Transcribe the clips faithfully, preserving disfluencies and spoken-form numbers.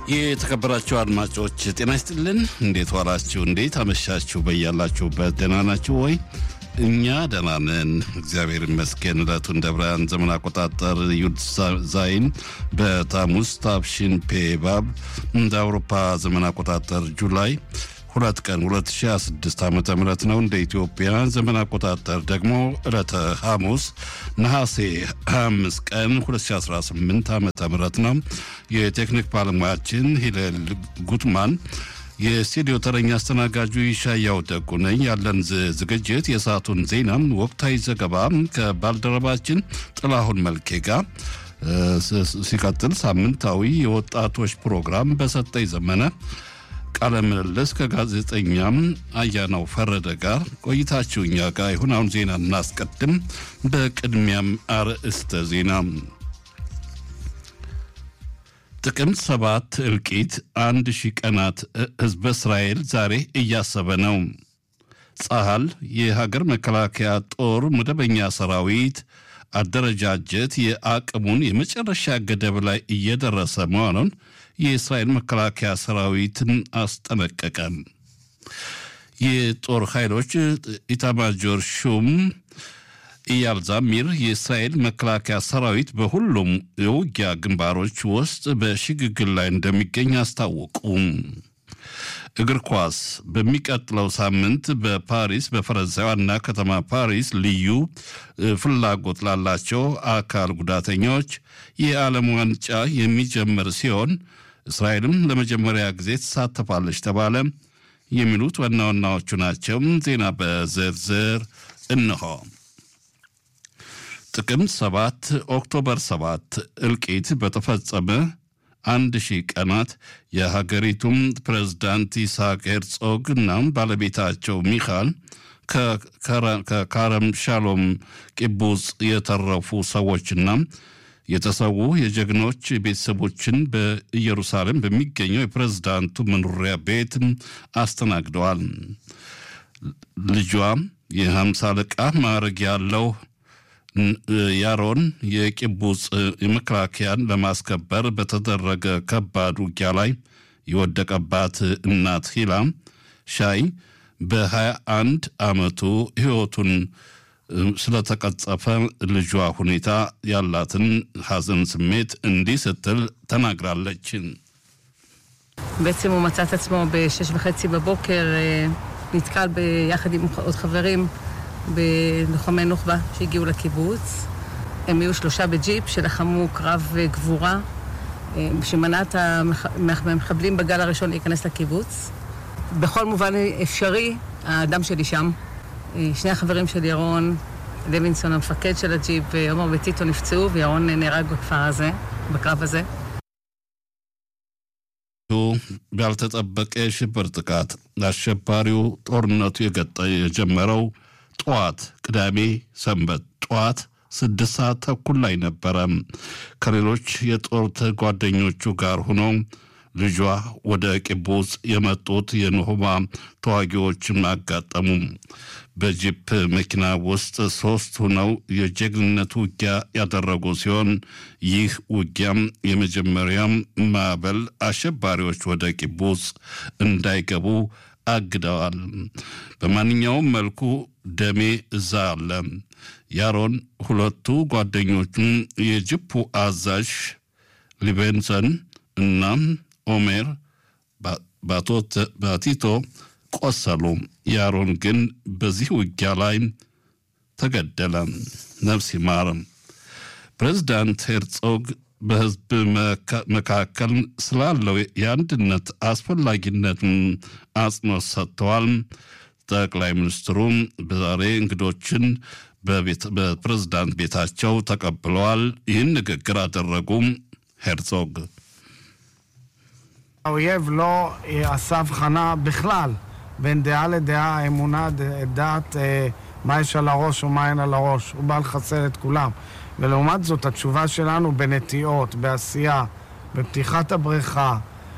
የተከበራችሁ አድማጮች ጤና ይስጥልን እንዴት ዋላችሁ እንዴት አመሻችሁ በያላችሁበት ደህና ናችሁ ወይ እኛ ደህና ነን እግዚአብሔር ይመስገን ለቱን ደብራን ዘመን አቆጣጠር ዩድ ዛይን በታሙስ ታብሽን ፔባብ እንደ አውሮፓ ዘመን አቆጣጠር ጁላይ ሁለት ቀን ሁለት ሺህ ሃያ ስድስት ዓመተ ምህረት ነው እንደ ኢትዮጵያ ዘመን አቆጣጠር ደግሞ ዕለተ ሐሙስ ነሐሴ ሃያ አምስት ቀን ሁለት ሺህ አስራ ስምንት ዓመተ ምህረት ነው የቴክኒክ ባለሙያችን ሂለል ጉትማን የስቱዲዮ ተረኛ አስተናጋጁ ይሻያው ደጉ ነኝ ያለን ዝግጅት የሰዓቱን ዜና ወቅታዊ ዘገባ ከባልደረባችን ጥላሁን መልኬ ጋር ሲቀጥል ሳምንታዊ የወጣቶች ፕሮግራም በሰጠኝ ዘመነ ቃለ ምልልስ ከጋዜጠኛም አያናው ፈረደ ጋር ቆይታችሁኛ ጋር ይሁን አሁን ዜና እናስቀድም በቅድሚያም አርዕስተ ዜና ጥቅምት ሰባት እልቂት አንድ ሺህ ቀናት ህዝበ እስራኤል ዛሬ እያሰበ ነው ጻሃል የሀገር መከላከያ ጦር መደበኛ ሰራዊት አደረጃጀት የአቅሙን የመጨረሻ ገደብ ላይ እየደረሰ መሆኑን የእስራኤል መከላከያ ሰራዊትን አስጠነቀቀ የጦር ኃይሎች ኢታማጆር ሹም ኢያል ዛሚር የእስራኤል መከላከያ ሰራዊት በሁሉም የውጊያ ግንባሮች ውስጥ በሽግግር ላይ እንደሚገኝ አስታወቁ እግር ኳስ በሚቀጥለው ሳምንት በፓሪስ በፈረንሳይ ዋና ከተማ ፓሪስ ልዩ ፍላጎት ላላቸው አካል ጉዳተኞች የዓለም ዋንጫ የሚጀምር ሲሆን እስራኤልም ለመጀመሪያ ጊዜ ተሳተፋለች ተባለ የሚሉት ዋና ዋናዎቹ ናቸው ዜና በዝርዝር እነሆ ጥቅምት ሰባት ኦክቶበር ሰባት እልቂት በተፈጸመ አንድ ሺህ ቀናት የሀገሪቱም ፕሬዝዳንት ኢሳቅ ሄርጾግና ባለቤታቸው ሚካኤል ከካረም ሻሎም ቂቡጽ የተረፉ ሰዎችና የተሰዉ የጀግኖች ቤተሰቦችን በኢየሩሳሌም በሚገኘው የፕሬዝዳንቱ መኖሪያ ቤት አስተናግደዋል ልጇ የሃምሳ አለቃ ማዕረግ ያለው ያሮን የቂቡጽ የመከላከያን ለማስከበር በተደረገ ከባድ ውጊያ ላይ የወደቀባት እናት ሂላ ሻይ በሃያ አንድ አመቱ ህይወቱን ስለተቀጸፈ ልጇ ሁኔታ ያላትን ሐዘን ስሜት እንዲህ ስትል ተናግራለች בעצם הוא מצא את עצמו ב-שש וחצי בבוקר נתקל ביחד עם עוד חברים בלוחמי נוח'בה שהגיעו לקיבוץ הם היו שלושה בג'יפ שלחמו קרב גבורה שמנע את המחבלים בגל הראשון להיכנס לקיבוץ בכל מובן אפשרי האדם שלי שם שני החברים של ירון לוינסון המפקד של הג'יפ ועומר וטיטו נפצעו וירון נהרג בכפר הזה בקרב הזה ባልተጠበቀ ሽብር ጥቃት አሸባሪው ጦርነቱ የጀመረው ጧት ቅዳሜ ሰንበት ጧት ስድስት ሰዓት ተኩል ላይ ነበር ከሌሎች የጦር ጓደኞቹ ጋር ሆኖ ልጇ ወደ ቂቡጽ የመጡት የኖህባ ተዋጊዎችን አጋጠሙ በጂፕ መኪና ውስጥ ሶስት ሆነው የጀግንነት ውጊያ ያደረጉ ሲሆን ይህ ውጊያም የመጀመሪያም ማዕበል አሸባሪዎች ወደ ቂቡጽ እንዳይገቡ አግደዋል በማንኛውም መልኩ ደሜ እዛ አለ ያሮን ሁለቱ ጓደኞቹን የጂፑ አዛዥ ሊቤንሰን እና ኦሜር ባቶት ባቲቶ ቆሰሉ ያሮን ግን በዚህ ውጊያ ላይ ተገደለ ነፍስ ይማር ፕሬዝዳንት ሄርጾግ በህዝብ መካከል ስላለው የአንድነት አስፈላጊነት አጽንኦት ሰጥተዋል ጠቅላይ ሚኒስትሩ በዛሬ እንግዶችን በቤት በፕሬዝዳንት ቤታቸው ተቀብለዋል ይህን ንግግር አደረጉ ሄርጾግ האויב לא עשה הבחנה בכלל בין דעה לדעה, אמונה, דעת, מה יש על הראש או מה אין על הראש. הוא בא לחסל את כולם. ולעומת זאת, התשובה שלנו בנטיעות, בעשייה, בפתיחת הבריכה,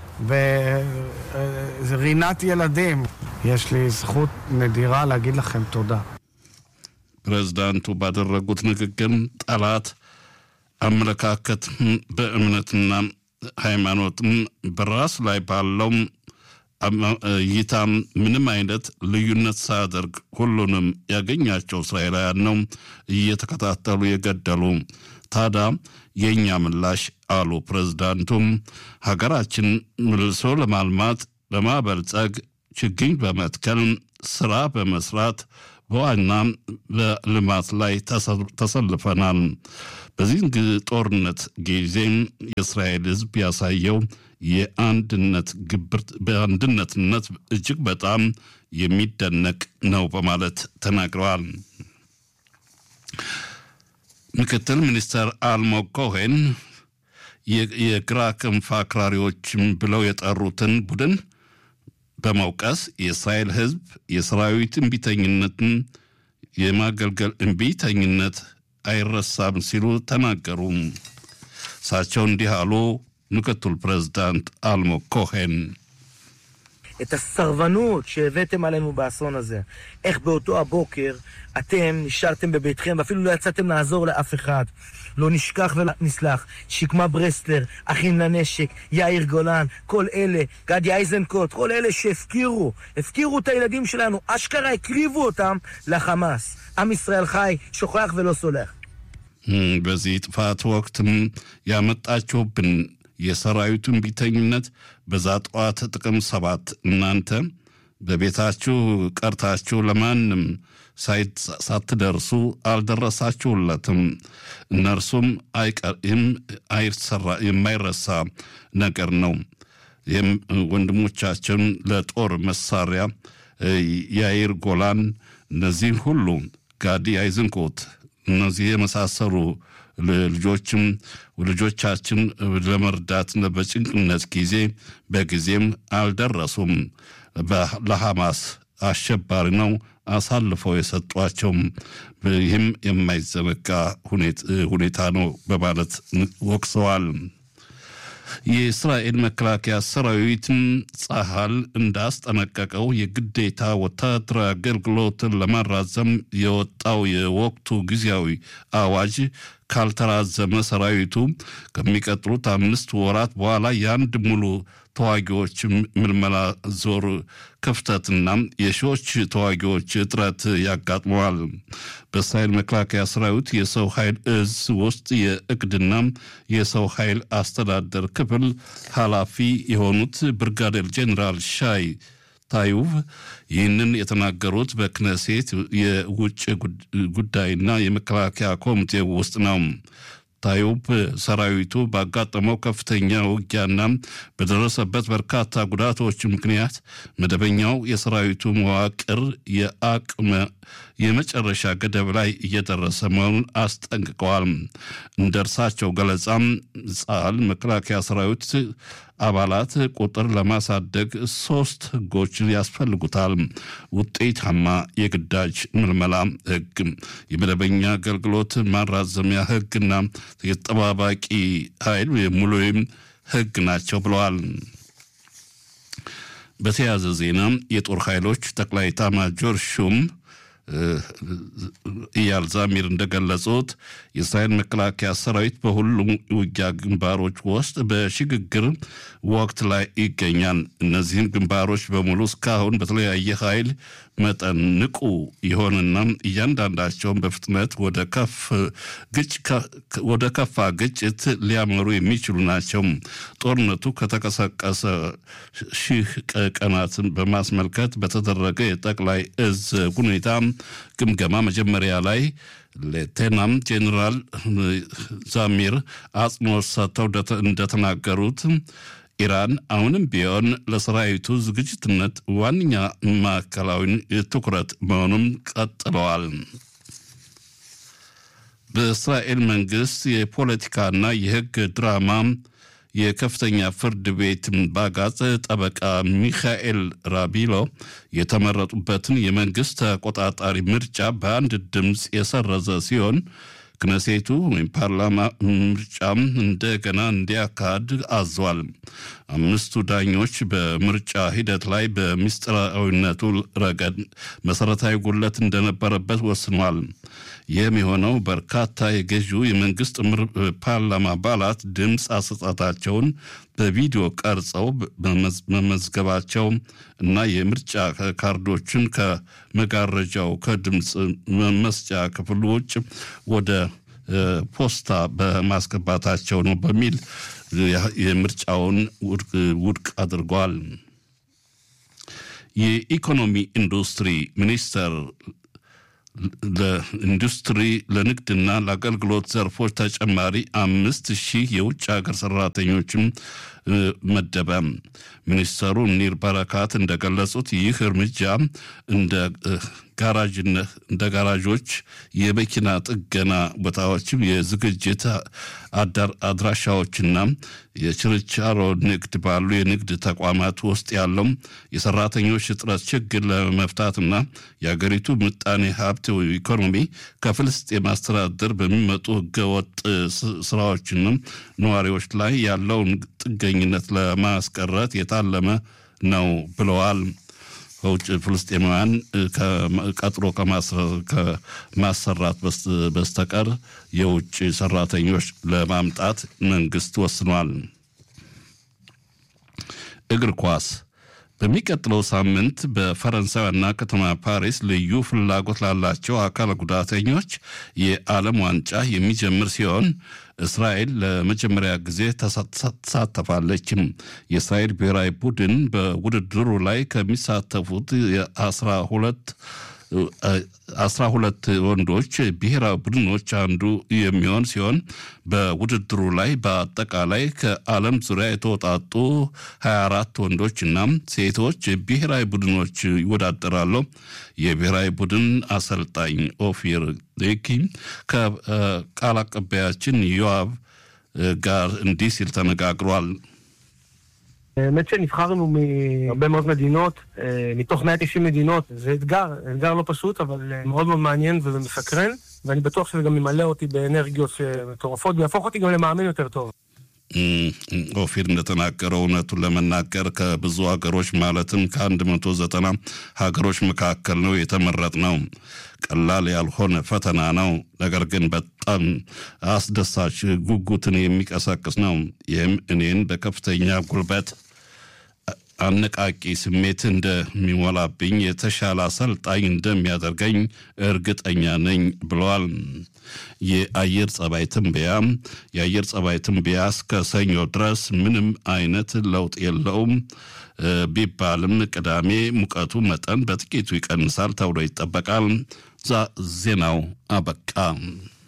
ברינת ילדים. יש לי זכות נדירה להגיד לכם תודה. ፕሬዝዳንቱ ባደረጉት ንግግር ጠላት አመለካከት በእምነትና ሃይማኖትም በራስ ላይ ባለው እይታም ምንም አይነት ልዩነት ሳያደርግ ሁሉንም ያገኛቸው እስራኤላውያን ነው እየተከታተሉ የገደሉ። ታዲያ የእኛ ምላሽ አሉ ፕሬዝዳንቱም ሀገራችን መልሶ ለማልማት ለማበልጸግ ችግኝ በመትከል ስራ በመስራት በዋና በልማት ላይ ተሰልፈናል። በዚህ ጦርነት ጊዜም የእስራኤል ሕዝብ ያሳየው የአንድነት ግብር በአንድነትነት እጅግ በጣም የሚደነቅ ነው በማለት ተናግረዋል። ምክትል ሚኒስተር አልሞግ ኮሄን የግራ ክንፍ አክራሪዎችም ብለው የጠሩትን ቡድን በመውቀስ የእስራኤል ሕዝብ የሰራዊት እምቢተኝነትን የማገልገል እምቢተኝነት አይረሳም ሲሉ ተናገሩ። እሳቸው እንዲህ አሉ። ምክትል ፕሬዝዳንት አልሞግ ኮሄን את הסרבנות שהבאתם עלינו באסון הזה. איך באותו הבוקר אתם נשארתם בביתכם ואפילו לא יצאתם לעזור לאף אחד. לא נשכח ונסלח. שקמה ברסלר, אחים לנשק, יאיר גולן, כל אלה, גדי איזנקוט, כל אלה שהפקירו, הפקירו את הילדים שלנו, אשכרה הקריבו אותם לחמאס. עם ישראל חי, שוכח ולא סולח. በዚህ ጥፋት ወቅትም ያመጣችሁብን የሰራዊቱን ቢተኝነት በዛጧት ጥቅም ሰባት እናንተ በቤታችሁ ቀርታችሁ ለማንም ሳትደርሱ አልደረሳችሁለትም። እነርሱም አይቀርም አይሰራ የማይረሳ ነገር ነው። ይህም ወንድሞቻችን ለጦር መሳሪያ ያይር ጎላን እነዚህ ሁሉ ጋዲ አይዝንኮት እነዚህ የመሳሰሉ ልጆችም ወልጆቻችን ለመርዳት በጭንቅነት ጊዜ በጊዜም አልደረሱም። ለሐማስ አሸባሪ ነው አሳልፈው የሰጧቸው። ይህም የማይዘነጋ ሁኔታ ነው በማለት ወቅሰዋል። የእስራኤል መከላከያ ሰራዊትም ጸሐል እንዳስጠነቀቀው የግዴታ ወታደራዊ አገልግሎትን ለማራዘም የወጣው የወቅቱ ጊዜያዊ አዋጅ ካልተራዘመ ሰራዊቱ ከሚቀጥሉት አምስት ወራት በኋላ የአንድ ሙሉ ተዋጊዎች ምልመላ ዞር ክፍተትና የሺዎች ተዋጊዎች እጥረት ያጋጥመዋል። በእስራኤል መከላከያ ሰራዊት የሰው ኃይል እዝ ውስጥ የእቅድና የሰው ኃይል አስተዳደር ክፍል ኃላፊ የሆኑት ብርጋዴር ጄኔራል ሻይ ታዩቭ ይህንን የተናገሩት በክነሴት የውጭ ጉዳይና የመከላከያ ኮሚቴ ውስጥ ነው። ታዩብ ሰራዊቱ ባጋጠመው ከፍተኛ ውጊያና በደረሰበት በርካታ ጉዳቶች ምክንያት መደበኛው የሰራዊቱ መዋቅር የአቅመ የመጨረሻ ገደብ ላይ እየደረሰ መሆኑን አስጠንቅቀዋል። እንደርሳቸው ገለጻም ጻል መከላከያ ሰራዊት አባላት ቁጥር ለማሳደግ ሶስት ህጎች ያስፈልጉታል። ውጤታማ የግዳጅ ምልመላ ህግ፣ የመደበኛ አገልግሎት ማራዘሚያ ህግና የተጠባባቂ ኃይል ሙሉም ህግ ናቸው ብለዋል። በተያያዘ ዜና የጦር ኃይሎች ጠቅላይ ኤታማዦር ሹም ኢያል ዛሚር እንደገለጹት የእስራኤል መከላከያ ሰራዊት በሁሉም ውጊያ ግንባሮች ውስጥ በሽግግር ወቅት ላይ ይገኛል። እነዚህም ግንባሮች በሙሉ እስካሁን በተለያየ ኃይል መጠን ንቁ የሆነና እያንዳንዳቸውን በፍጥነት ወደ ከፍ ግጭ ወደ ከፋ ግጭት ሊያመሩ የሚችሉ ናቸው። ጦርነቱ ከተቀሰቀሰ ሺህ ቀናትን በማስመልከት በተደረገ የጠቅላይ እዝ ሁኔታ ግምገማ መጀመሪያ ላይ ሌተናም ጄኔራል ዛሚር አጽንኦት ሰጥተው እንደተናገሩት ኢራን አሁንም ቢሆን ለሰራዊቱ ዝግጅትነት ዋንኛ ማዕከላዊ ትኩረት መሆኑን ቀጥለዋል። በእስራኤል መንግስት የፖለቲካና የህግ ድራማ የከፍተኛ ፍርድ ቤት ባጋጽ ጠበቃ ሚካኤል ራቢሎ የተመረጡበትን የመንግስት ተቆጣጣሪ ምርጫ በአንድ ድምጽ የሰረዘ ሲሆን ክነሴቱ ወይም ፓርላማ ምርጫም እንደገና እንዲያካሂድ አዟል። አምስቱ ዳኞች በምርጫ ሂደት ላይ በምስጢራዊነቱ ረገድ መሰረታዊ ጉድለት እንደነበረበት ወስኗል። ይህም የሆነው በርካታ የገዢው የመንግስት ፓርላማ አባላት ድምፅ አሰጣጣቸውን በቪዲዮ ቀርጸው መመዝገባቸው እና የምርጫ ካርዶችን ከመጋረጃው ከድምፅ መስጫ ክፍሉ ውጭ ወደ ፖስታ በማስገባታቸው ነው በሚል የምርጫውን ውድቅ አድርጓል። የኢኮኖሚ ኢንዱስትሪ ሚኒስተር ለኢንዱስትሪ ለንግድና ለአገልግሎት ዘርፎች ተጨማሪ አምስት ሺህ የውጭ ሀገር ሰራተኞችን መደበ። ሚኒስተሩ ኒር በረካት እንደገለጹት ይህ እርምጃ እንደ ጋራጅነት እንደ ጋራጆች የመኪና ጥገና ቦታዎችም የዝግጅት አድራሻዎችና የችርቻሮ ንግድ ባሉ የንግድ ተቋማት ውስጥ ያለው የሰራተኞች እጥረት ችግር ለመፍታትና የአገሪቱ ምጣኔ ሀብት ኢኮኖሚ ከፍልስጤም አስተዳደር በሚመጡ ህገወጥ ስራዎችና ነዋሪዎች ላይ ያለውን ጥገኝነት ለማስቀረት የታለመ ነው ብለዋል። ከውጭ ፍልስጤማውያን ቀጥሮ ከማሰራት በስተቀር የውጭ ሰራተኞች ለማምጣት መንግስት ወስኗል። እግር ኳስ በሚቀጥለው ሳምንት በፈረንሳይ ዋና ከተማ ፓሪስ ልዩ ፍላጎት ላላቸው አካል ጉዳተኞች የዓለም ዋንጫ የሚጀምር ሲሆን እስራኤል ለመጀመሪያ ጊዜ ተሳተፋለች። የእስራኤል ብሔራዊ ቡድን በውድድሩ ላይ ከሚሳተፉት የአስራ ሁለት አስራ ሁለት ወንዶች ብሔራዊ ቡድኖች አንዱ የሚሆን ሲሆን በውድድሩ ላይ በአጠቃላይ ከዓለም ዙሪያ የተወጣጡ ሀያ አራት ወንዶችና ሴቶች ብሔራዊ ቡድኖች ይወዳደራሉ። የብሔራዊ ቡድን አሰልጣኝ ኦፊር ዴኪ ከቃል አቀባያችን ዮአብ ጋር እንዲህ ሲል ተነጋግሯል። האמת שנבחרנו מהרבה מאוד מדינות, מתוך מאה ותשעים מדינות, זה אתגר, אתגר לא פשוט, אבל מאוד מאוד מעניין ומסקרן, ואני בטוח שזה גם ממלא אותי באנרגיות מטורפות, ויהפוך אותי גם למאמן יותר טוב. ኦፊር እንደተናገረው እውነቱን ለመናገር ከብዙ ሀገሮች ማለትም ከአንድ መቶ ዘጠና ሀገሮች መካከል ነው የተመረጥነው። ቀላል ያልሆነ ፈተና ነው፣ ነገር ግን በጣም አስደሳች ጉጉትን የሚቀሰቅስ ነው። ይህም እኔን በከፍተኛ ጉልበት አነቃቂ ስሜት እንደሚሞላብኝ የተሻለ አሰልጣኝ እንደሚያደርገኝ እርግጠኛ ነኝ ብለዋል። የአየር ጸባይ ትንበያ የአየር ጸባይ ትንበያ እስከ ሰኞ ድረስ ምንም አይነት ለውጥ የለውም ቢባልም ቅዳሜ ሙቀቱ መጠን በጥቂቱ ይቀንሳል ተብሎ ይጠበቃል። ዜናው አበቃ።